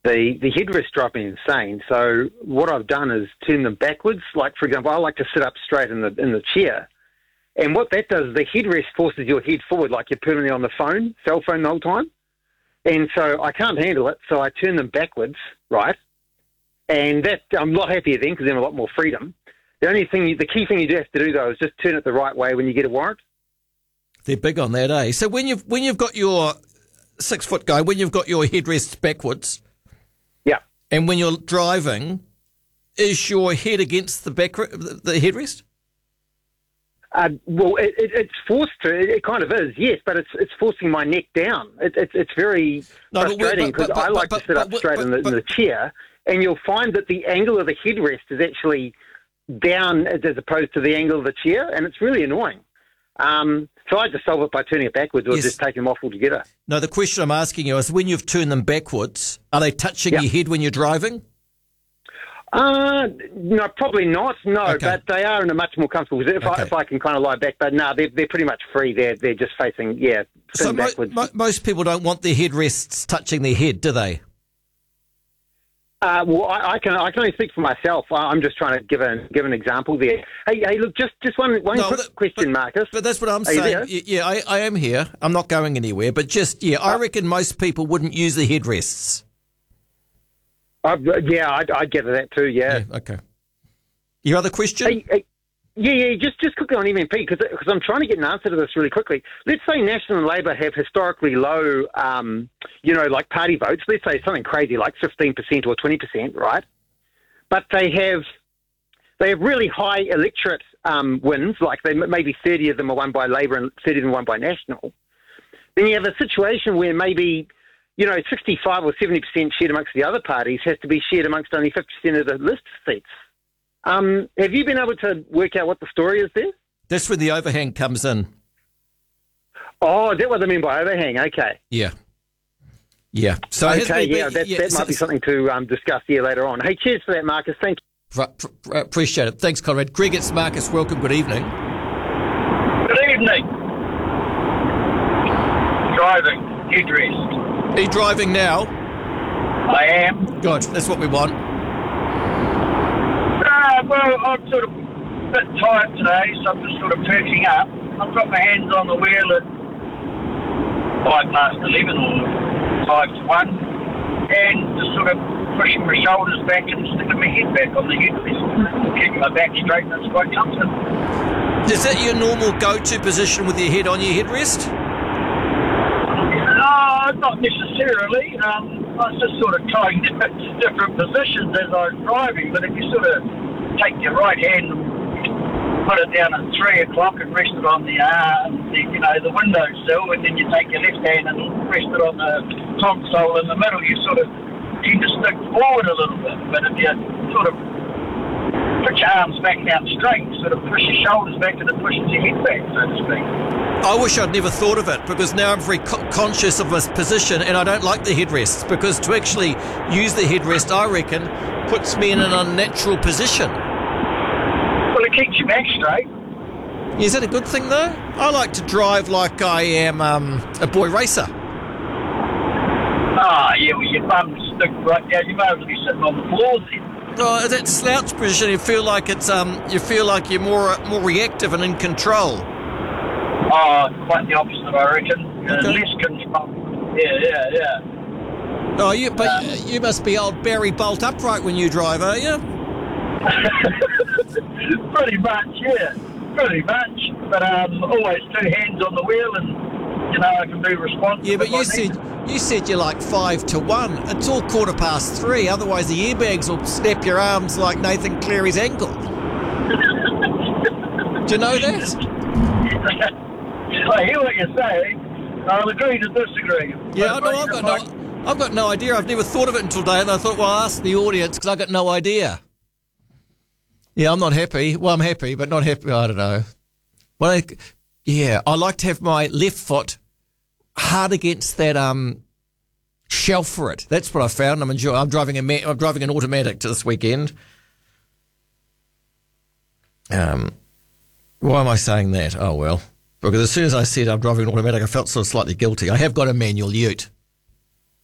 the headrests drive me insane. So what I've done is turn them backwards. Like, for example, I like to sit up straight in the chair. And what that does, the headrest forces your head forward like you're permanently on the cell phone the whole time. And so I can't handle it, so I turn them backwards, right? And that I'm a lot happier then because then a lot more freedom. The key thing you do have to do, though, is just turn it the right way when you get a warrant. They're big on that, eh? So when you've got your 6 foot guy, when you've got your headrests backwards, yeah, and when you're driving, is your head against the headrest? Well, it's forced to. It kind of is, yes, but it's forcing my neck down. It's very frustrating because I like to sit up straight in the chair, and you'll find that the angle of the headrest is actually down as opposed to the angle of the chair, and it's really annoying. So I just solve it by turning it backwards or just taking them off altogether. No, the question I'm asking you is when you've turned them backwards, are they touching your head when you're driving? No, probably not. No, okay. But they are in a much more comfortable position if I can kind of lie back. But no, they're pretty much free. They're just facing, so backwards. Most people don't want their headrests touching their head, do they? Well, I can only speak for myself. I'm just trying to give an example there. Hey, look, just one quick question, Marcus. But that's what I'm saying. Yeah, I am here. I'm not going anywhere. But I reckon most people wouldn't use the headrests. I get that too. Yeah. Okay. Your other question? Just quickly on MMP because I'm trying to get an answer to this really quickly. Let's say National and Labor have historically low, like party votes. Let's say something crazy like 15% or 20%, right? But they have really high electorate wins, like maybe 30 of them are won by Labor and 30 of them won by National. Then you have a situation where maybe 65 or 70% shared amongst the other parties has to be shared amongst only 50% of the list seats. Have you been able to work out what the story is there? That's where the overhang comes in. Oh, is that what they mean by overhang? Okay. Yeah. So that might be something to discuss here later on. Hey, cheers for that, Marcus. Thank you. Appreciate it. Thanks, Conrad. Greg, it's Marcus. Welcome. Good evening. Good evening. Driving. Headrest. Are you driving now? I am. Good. That's what we want. Well, I'm sort of a bit tired today, so I'm just sort of perking up. I've got my hands on the wheel at 11:05 or 5 to 1, and just sort of pushing my shoulders back and sticking my head back on the headrest, keeping my back straight, and it's quite comfortable. Is that your normal go-to position with your head on your headrest? No, not necessarily. I was just sort of trying different positions as I was driving, but if you sort of take your right hand and put it down at 3 o'clock and rest it on the the windowsill, and then you take your left hand and rest it on the console in the middle, you sort of tend to stick forward a little bit. But if you sort of put your arms back down straight, sort of push your shoulders back and it pushes your head back, so to speak. I wish I'd never thought of it because now I'm very conscious of this position and I don't like the headrests because to actually use the headrest, I reckon, puts me in an unnatural position. Well, it keeps your back straight. Is that a good thing though? I like to drive like I am a boy racer. Well, your bum stick right down. You may as well be sitting on the floor then. Oh, that slouch position, you feel like it's you feel like you're more reactive and in control. Oh, quite the opposite, I reckon. Okay. Less control. Yeah. Oh, you must be old Barry Bolt upright when you drive, are you? Pretty much, yeah. Pretty much. But always 2 hands on the wheel and, I can be responsible. Yeah, but you said you're like 5 to 1. It's all 3:15. Otherwise the airbags will snap your arms like Nathan Cleary's ankle. Do you know that? I hear what you're saying. I'll agree to disagree. Yeah, I've got no idea. I've never thought of it until today, and I thought, well, I'll ask the audience because I've got no idea. Yeah, I'm not happy. Well, I'm happy, but not happy. I don't know. Well, I like to have my left foot hard against that shelf for it. That's what I found. I'm enjoying. I'm driving an automatic to this weekend. Why am I saying that? Oh well. Because as soon as I said I'm driving an automatic, I felt sort of slightly guilty. I have got a manual ute.